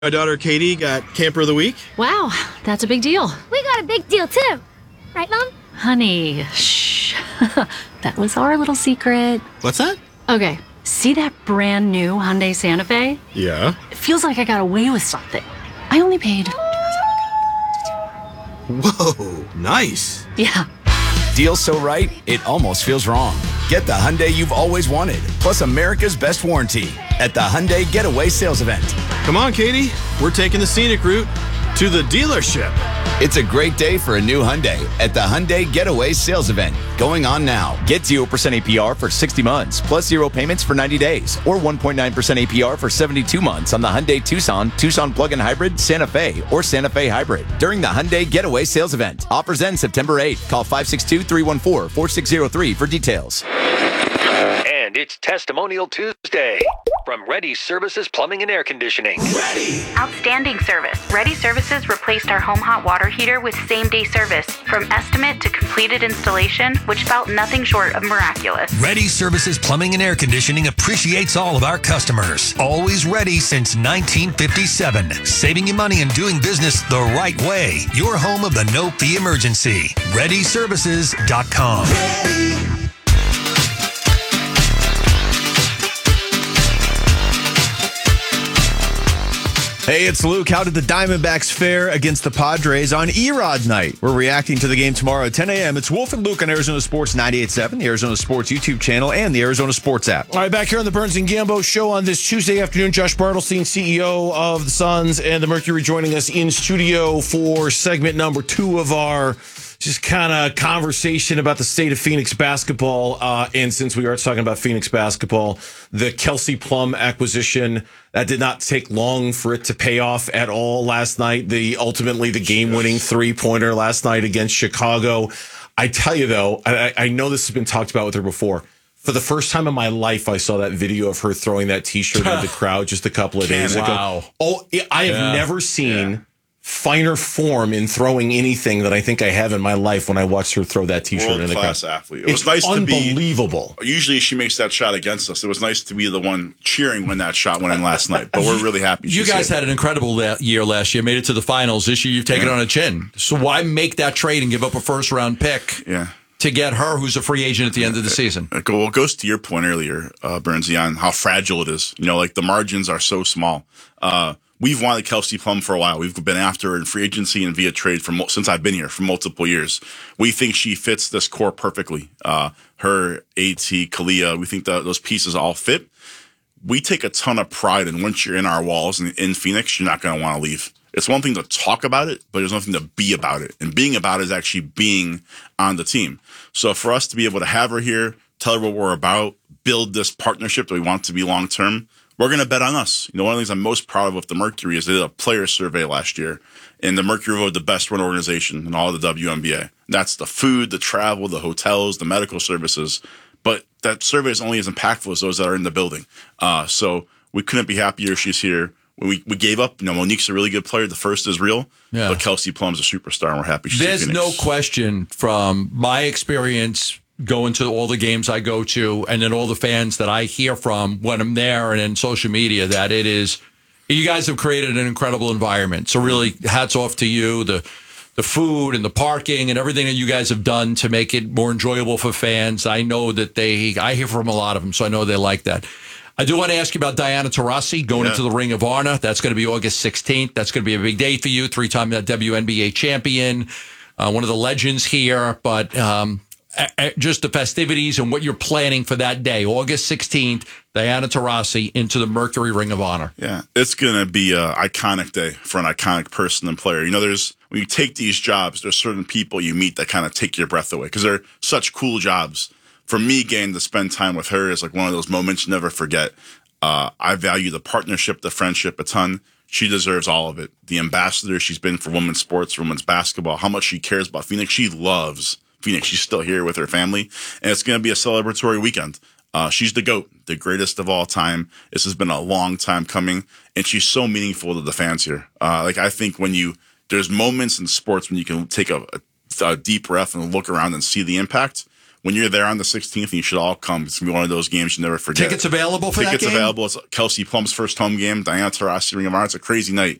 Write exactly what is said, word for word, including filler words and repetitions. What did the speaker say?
My daughter Katie got Camper of the Week. Wow, that's a big deal. We got a big deal too. Right, Mom? Honey, shh. That was our little secret. What's that? Okay, see that brand new Hyundai Santa Fe? Yeah. It feels like I got away with something. I only paid... Whoa, nice. Yeah. Deal so right, it almost feels wrong. Get the Hyundai you've always wanted, plus America's best warranty at the Hyundai Getaway Sales Event. Come on, Katie. We're taking the scenic route to the dealership. It's a great day for a new Hyundai at the Hyundai Getaway Sales Event. Going on now. Get zero percent A P R for sixty months, plus zero payments for ninety days, or one point nine percent A P R for seventy-two months on the Hyundai Tucson, Tucson Plug-in Hybrid, Santa Fe, or Santa Fe Hybrid during the Hyundai Getaway Sales Event. Offers end September eighth. Call five six two, three one four, four six zero three for details. And it's Testimonial Tuesday from Ready Services Plumbing and Air Conditioning. Ready. Outstanding service. Ready Services replaced our home hot water heater with same-day service. From estimate to completed installation, which felt nothing short of miraculous. Ready Services Plumbing and Air Conditioning appreciates all of our customers. Always ready since nineteen fifty-seven. Saving you money and doing business the right way. Your home of the no-fee emergency. ready services dot com. Ready. Hey, it's Luke. How did the Diamondbacks fare against the Padres on Erod night? We're reacting to the game tomorrow at ten a.m. It's Wolf and Luke on Arizona Sports ninety-eight point seven, the Arizona Sports YouTube channel, and the Arizona Sports app. All right, back here on the Burns and Gambo show on this Tuesday afternoon. Josh Bartelstein, C E O of the Suns and the Mercury, joining us in studio for segment number two of our just kind of conversation about the state of Phoenix basketball. Uh, and since we are talking about Phoenix basketball, the Kelsey Plum acquisition, that did not take long for it to pay off at all last night. The ultimately the game-winning three-pointer last night against Chicago. I tell you, though, I, I know this has been talked about with her before. For the first time in my life, I saw that video of her throwing that T-shirt at the crowd just a couple of days wow. ago. Oh, I have yeah. never seen... Yeah. finer form in throwing anything that I think I have in my life when I watched her throw that T-shirt in the crowd. World-class athlete. It it's was nice to be unbelievable. Usually she makes that shot against us. It was nice to be the one cheering when that shot went in last night. But we're really happy. You guys had an incredible la- year last year. Made it to the finals. This year you've taken yeah. it on a chin. So why make that trade and give up a first round pick? Yeah. To get her, who's a free agent at the end of the season. It, well, it goes to your point earlier, uh, Bernsey, on how fragile it is. You know, like the margins are so small. Uh, We've wanted Kelsey Plum for a while. We've been after her in free agency and via trade for mo- since I've been here for multiple years. We think she fits this core perfectly. Uh, her, AT, Kalia, we think that those pieces all fit. We take a ton of pride in once you're in our walls in, in Phoenix, you're not going to want to leave. It's one thing to talk about it, but there's nothing to be about it. And being about it is actually being on the team. So for us to be able to have her here, tell her what we're about, build this partnership that we want to be long-term, we're going to bet on us. You know, one of the things I'm most proud of with the Mercury is they did a player survey last year, and the Mercury voted the best run organization in all of the W N B A. That's the food, the travel, the hotels, the medical services. But that survey is only as impactful as those that are in the building. Uh, so we couldn't be happier she's here. We we gave up. You know, Monique's a really good player. The first is real. Yeah. But Kelsey Plum's a superstar, and we're happy she's There's in Phoenix. no question from my experience going to all the games I go to and then all the fans that I hear from when I'm there and in social media that it is, you guys have created an incredible environment. So really hats off to you, the the food and the parking and everything that you guys have done to make it more enjoyable for fans. I know that they, I hear from a lot of them, so I know they like that. I do want to ask you about Diana Taurasi going yeah. into the Ring of Honor. That's going to be August sixteenth. That's going to be a big day for you, three-time W N B A champion, uh, one of the legends here, but um, just the festivities and what you're planning for that day, August sixteenth, Diana Taurasi into the Mercury Ring of Honor. Yeah, it's going to be an iconic day for an iconic person and player. You know, there's when you take these jobs, there's certain people you meet that kind of take your breath away because they're such cool jobs. For me, getting to spend time with her is like one of those moments you never forget. Uh, I value the partnership, the friendship a ton. She deserves all of it. The ambassador she's been for women's sports, women's basketball, how much she cares about Phoenix. She loves Phoenix. She's still here with her family, and it's going to be a celebratory weekend. Uh, she's the GOAT, the greatest of all time. This has been a long time coming, and she's so meaningful to the fans here. Uh, like I think when you there's moments in sports when you can take a, a, a deep breath and look around and see the impact. when you're there on the sixteenth, you should all come. It's going to be one of those games you never forget. Tickets available for Tickets that game? available. It's Kelsey Plum's first home game. Diana Taurasi, Ring of Honor. It's a crazy night.